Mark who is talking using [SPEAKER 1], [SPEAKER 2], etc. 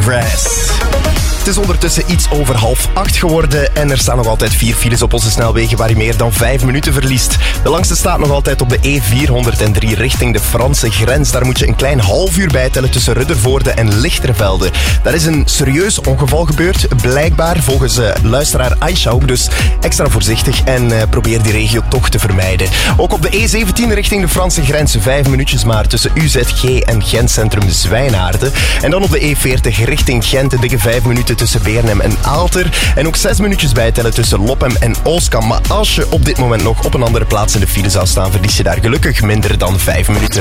[SPEAKER 1] Grass. Het is ondertussen iets over 7:30 geworden en er staan nog altijd 4 files op onze snelwegen waar je meer dan 5 minuten verliest. De langste staat nog altijd op de E403 richting de Franse grens. Daar moet je een klein half uur bijtellen tussen Ruddervoorde en Lichtervelde. Daar is een serieus ongeval gebeurd, blijkbaar volgens luisteraar Aisha. Dus extra voorzichtig en probeer die regio toch te vermijden. Ook op de E17 richting de Franse grens 5 minuutjes maar tussen UZG en Gentcentrum Zwijnaarden. En dan op de E40 richting Gent een dikke 5 minuten tussen Beernem en Aalter. En ook 6 minuutjes bijtellen tussen Loppem en Ooskamp. Maar als je op dit moment nog op een andere plaats in de file zou staan, verlies je daar gelukkig minder dan 5 minuten.